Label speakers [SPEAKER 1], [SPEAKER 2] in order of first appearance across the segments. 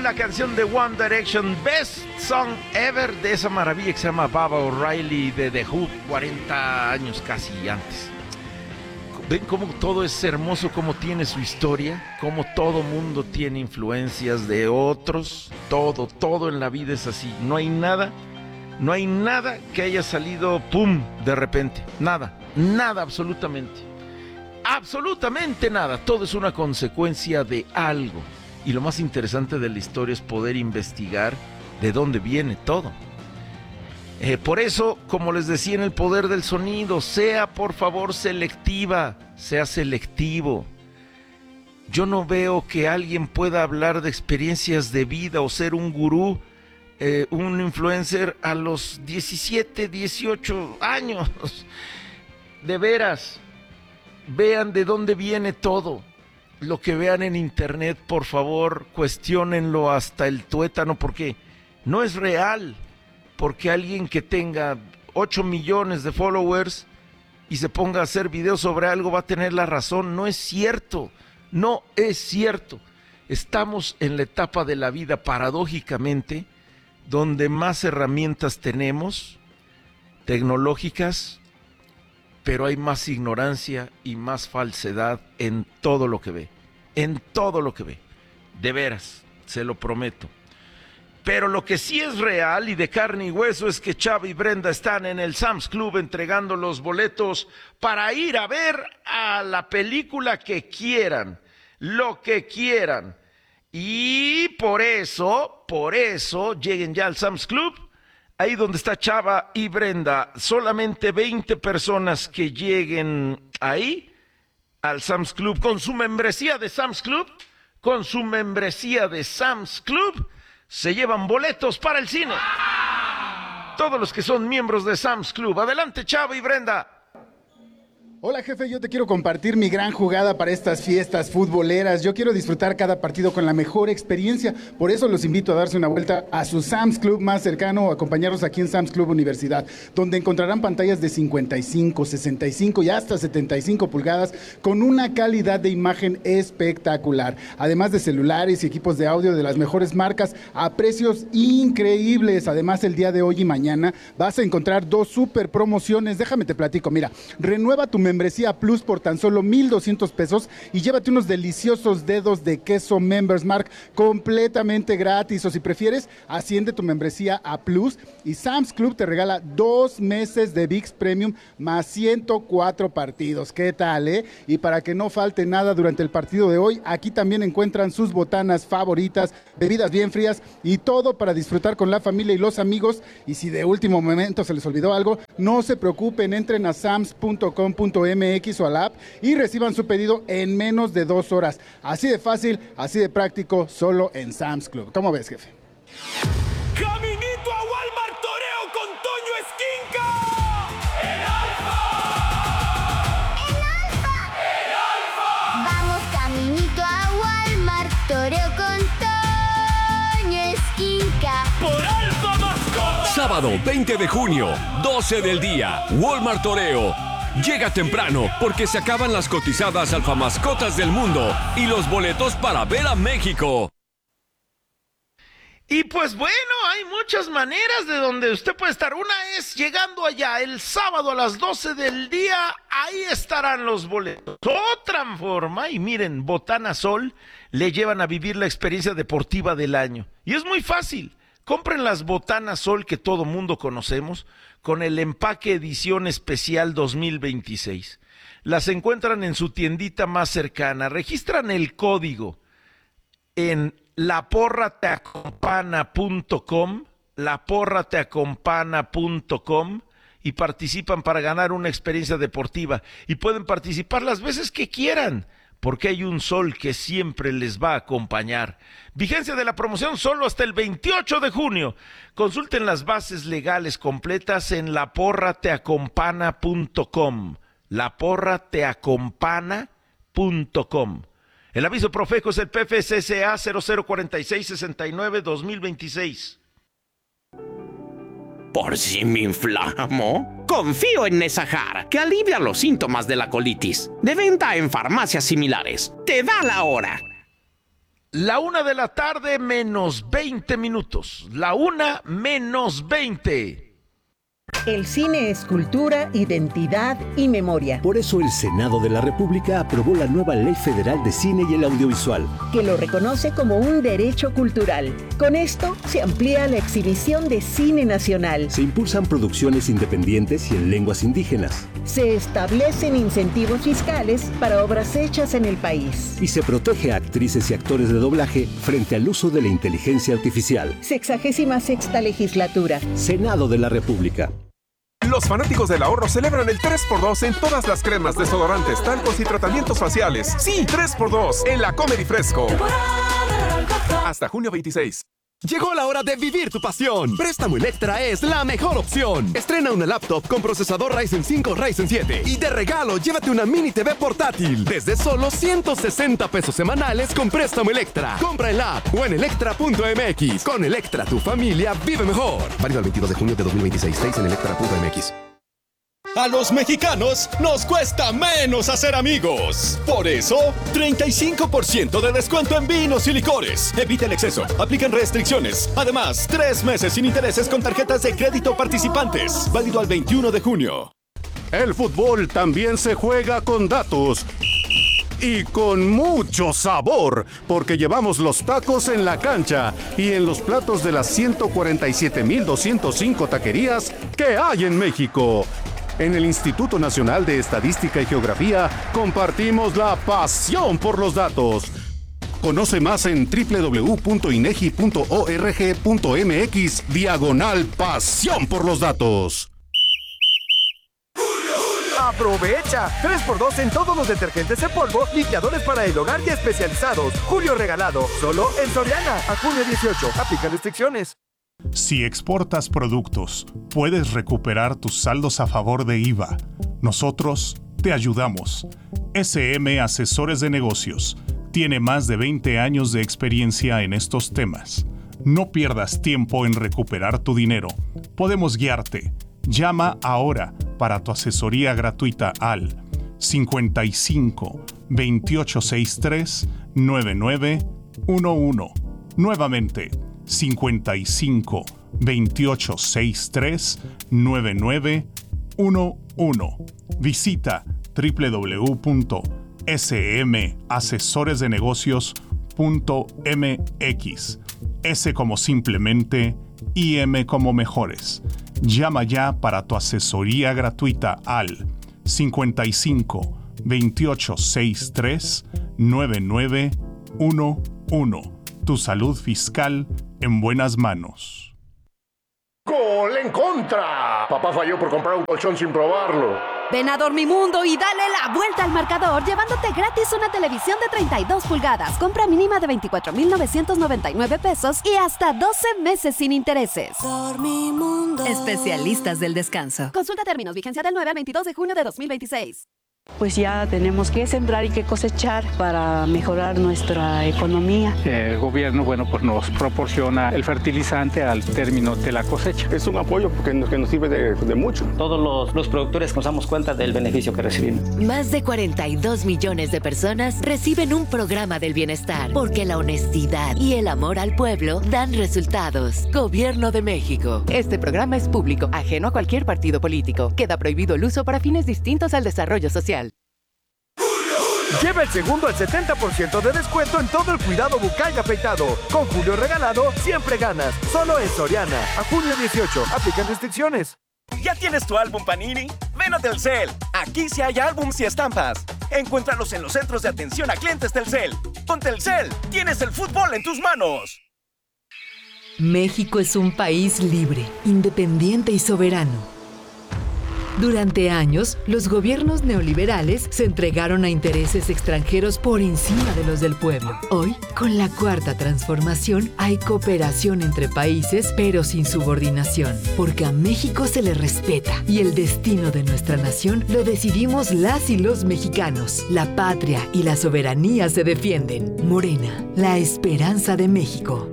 [SPEAKER 1] la canción de One Direction, Best Song Ever, de esa maravilla que se llama Baba O'Reilly de The Who, 40 años casi antes. Ven cómo todo es hermoso, cómo tiene su historia, cómo todo mundo tiene influencias de otros, todo en la vida es así. No hay nada que haya salido pum de repente, nada, absolutamente nada. Todo es una consecuencia de algo. Y lo más interesante de la historia es poder investigar de dónde viene todo. Por eso, como les decía en el poder del sonido, sea por favor sea selectivo. Yo no veo que alguien pueda hablar de experiencias de vida o ser un gurú, un influencer a los 17, 18 años. De veras, vean de dónde viene todo. Lo que vean en internet, por favor, cuestiónenlo hasta el tuétano, porque no es real. Porque alguien que tenga 8 millones de followers y se ponga a hacer videos sobre algo va a tener la razón. No es cierto. Estamos en la etapa de la vida, paradójicamente, donde más herramientas tenemos, tecnológicas, pero hay más ignorancia y más falsedad en todo lo que ve. De veras, se lo prometo. Pero lo que sí es real y de carne y hueso es que Chava y Brenda están en el Sam's Club entregando los boletos para ir a ver a la película que quieran, lo que quieran. Y por eso, lleguen ya al Sam's Club, ahí donde está Chava y Brenda. Solamente 20 personas que lleguen ahí al Sam's Club con su membresía de Sam's Club, se llevan boletos para el cine. Todos los que son miembros de Sam's Club. Adelante, Chava y Brenda.
[SPEAKER 2] Hola jefe, yo te quiero compartir mi gran jugada para estas fiestas futboleras. Yo quiero disfrutar cada partido con la mejor experiencia. Por eso los invito a darse una vuelta a su Sam's Club más cercano o acompañarnos aquí en Sam's Club Universidad, donde encontrarán pantallas de 55, 65 y hasta 75 pulgadas con una calidad de imagen espectacular. Además de celulares y equipos de audio de las mejores marcas a precios increíbles. Además, el día de hoy y mañana vas a encontrar 2 super promociones. Déjame te platico, mira, renueva tu membresía Plus por tan solo 1,200 pesos y llévate unos deliciosos dedos de queso Members Mark completamente gratis, o si prefieres, asciende tu membresía a Plus y Sam's Club te regala 2 meses de ViX Premium más 104 partidos. ¿Qué tal, Y para que no falte nada durante el partido de hoy, aquí también encuentran sus botanas favoritas, bebidas bien frías y todo para disfrutar con la familia y los amigos. Y si de último momento se les olvidó algo, no se preocupen, entren a sams.com.mx o a la app y reciban su pedido en menos de 2 horas. Así de fácil, así de práctico, solo en Sam's Club. ¿Cómo ves, jefe?
[SPEAKER 3] ¡Caminito a Walmart Toreo con Toño Esquinca! ¡El Alfa! ¡El Alfa!
[SPEAKER 4] Vamos caminito a Walmart Toreo con Toño Esquinca.
[SPEAKER 3] ¡Por Alfa Mascota!
[SPEAKER 5] Sábado 20 de junio, 12 del día, Walmart Toreo. Llega temprano porque se acaban las cotizadas alfamascotas del mundo y los boletos para ver a México.
[SPEAKER 1] Y pues bueno, hay muchas maneras de donde usted puede estar. Una es llegando allá el sábado a las 12 del día, ahí estarán los boletos. Otra forma, y miren, Botana Sol le llevan a vivir la experiencia deportiva del año. Y es muy fácil. Compren las Botanas Sol que todo mundo conocemos con el empaque edición especial 2026. Las encuentran en su tiendita más cercana. Registran el código en laporrateacompana.com y participan para ganar una experiencia deportiva. Y pueden participar las veces que quieran, porque hay un sol que siempre les va a acompañar. Vigencia de la promoción solo hasta el 28 de junio. Consulten las bases legales completas en laporrateacompana.com. laporrateacompana.com. El aviso Profeco es el PFCSA 004669-2026.
[SPEAKER 6] ¿Por si me inflamo? Confío en Nesahar, que alivia los síntomas de la colitis. De venta en farmacias similares. Te da la hora.
[SPEAKER 1] La 1:00 menos 20 minutos. La 1 menos 20.
[SPEAKER 7] El cine es cultura, identidad y memoria.
[SPEAKER 8] Por eso el Senado de la República aprobó la nueva Ley Federal de Cine y el Audiovisual,
[SPEAKER 7] que lo reconoce como un derecho cultural. Con esto se amplía la exhibición de cine nacional.
[SPEAKER 8] Se impulsan producciones independientes y en lenguas indígenas.
[SPEAKER 7] Se establecen incentivos fiscales para obras hechas en el país.
[SPEAKER 8] Y se protege a actrices y actores de doblaje frente al uso de la inteligencia artificial.
[SPEAKER 7] 66ª legislatura.
[SPEAKER 8] Senado de la República.
[SPEAKER 9] Los fanáticos del ahorro celebran el 3x2 en todas las cremas, desodorantes, talcos y tratamientos faciales. Sí, 3x2 en la Comer y Fresco. Hasta junio 26.
[SPEAKER 10] Llegó la hora de vivir tu pasión. Préstamo Electra es la mejor opción. Estrena una laptop con procesador Ryzen 5 Ryzen 7. Y de regalo, llévate una mini TV portátil. Desde solo 160 pesos semanales con Préstamo Electra. Compra en la app o en electra.mx. Con Electra, tu familia vive mejor. Válido el 22 de junio de 2026. 6 en electra.mx.
[SPEAKER 11] A los mexicanos nos cuesta menos hacer amigos. Por eso, 35% de descuento en vinos y licores. Evita el exceso. Aplican restricciones. Además, 3 meses sin intereses con tarjetas de crédito participantes. Válido al 21 de junio.
[SPEAKER 12] El fútbol también se juega con datos. Y con mucho sabor, porque llevamos los tacos en la cancha y en los platos de las 147,205 taquerías que hay en México. En el Instituto Nacional de Estadística y Geografía compartimos la pasión por los datos. Conoce más en www.inegi.org.mx/pasión por los datos.
[SPEAKER 13] ¡Aprovecha! 3x2 en todos los detergentes en polvo, limpiadores para el hogar y especializados. Julio regalado, solo en Soriana. A junio 18. Aplica restricciones.
[SPEAKER 14] Si exportas productos, puedes recuperar tus saldos a favor de IVA. Nosotros te ayudamos. SM Asesores de Negocios. Tiene más de 20 años de experiencia en estos temas. No pierdas tiempo en recuperar tu dinero. Podemos guiarte. Llama ahora para tu asesoría gratuita al 55 2863 9911. Nuevamente, 55 2863 9911. Visita www.smasesoresdenegocios.mx. S como simplemente y M como mejores. Llama ya para tu asesoría gratuita al 55 2863 9911. Tu salud fiscal en buenas manos.
[SPEAKER 15] ¡Gol en contra! Papá falló por comprar un colchón sin probarlo.
[SPEAKER 16] Ven a Dormimundo y dale la vuelta al marcador llevándote gratis una televisión de 32 pulgadas. Compra mínima de 24,999 pesos y hasta 12 meses sin intereses. Dormimundo. Especialistas del descanso. Consulta términos. Vigencia del 9 al 22 de junio de 2026.
[SPEAKER 17] Pues ya tenemos que sembrar y que cosechar para mejorar nuestra economía.
[SPEAKER 18] El gobierno, pues nos proporciona el fertilizante al término de la cosecha.
[SPEAKER 15] Es un apoyo porque nos sirve de mucho.
[SPEAKER 19] Todos los productores nos damos cuenta del beneficio que recibimos.
[SPEAKER 20] Más de 42 millones de personas reciben un programa del bienestar, porque la honestidad y el amor al pueblo dan resultados. Gobierno de México.
[SPEAKER 21] Este programa es público, ajeno a cualquier partido político. Queda prohibido el uso para fines distintos al desarrollo social.
[SPEAKER 13] Lleva el segundo al 70% de descuento en todo el cuidado bucal y afeitado. Con Julio regalado, siempre ganas. Solo en Soriana. A junio 18. Aplican restricciones.
[SPEAKER 22] ¿Ya tienes tu álbum Panini? Ven a Telcel. Aquí sí hay álbums y estampas. Encuéntralos en los centros de atención a clientes Telcel. Con Telcel, tienes el fútbol en tus manos.
[SPEAKER 23] México es un país libre, independiente y soberano. Durante años, los gobiernos neoliberales se entregaron a intereses extranjeros por encima de los del pueblo. Hoy, con la Cuarta Transformación, hay cooperación entre países, pero sin subordinación, porque a México se le respeta y el destino de nuestra nación lo decidimos las y los mexicanos. La patria y la soberanía se defienden. Morena, la esperanza de México.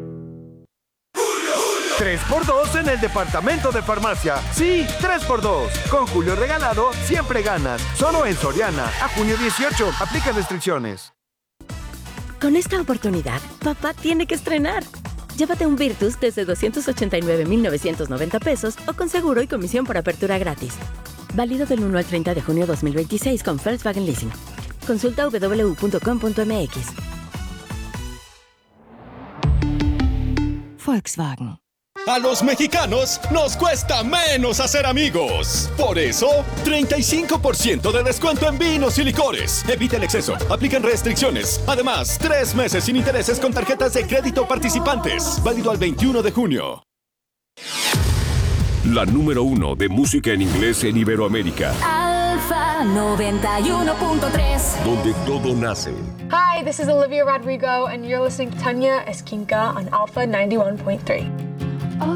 [SPEAKER 13] 3x2 en el departamento de farmacia. Sí, 3x2. Con Julio regalado, siempre ganas. Solo en Soriana. A junio 18. Aplica restricciones.
[SPEAKER 2] Con esta oportunidad, papá tiene que estrenar. Llévate un Virtus desde 289,990 pesos o con seguro y comisión por apertura gratis. Válido del 1 al 30 de junio 2026 con Volkswagen Leasing. Consulta www.com.mx.
[SPEAKER 23] Volkswagen.
[SPEAKER 11] A los mexicanos nos cuesta menos hacer amigos. Por eso, 35% de descuento en vinos y licores. Evita el exceso. Aplican restricciones. Además, 3 meses sin intereses con tarjetas de crédito participantes. Válido al 21 de junio.
[SPEAKER 5] La número 1 de música en inglés en Iberoamérica.
[SPEAKER 3] Alfa 91.3.
[SPEAKER 5] Donde todo nace.
[SPEAKER 4] Hi, this is Olivia Rodrigo, and you're listening to Tanya Esquinca on Alpha 91.3.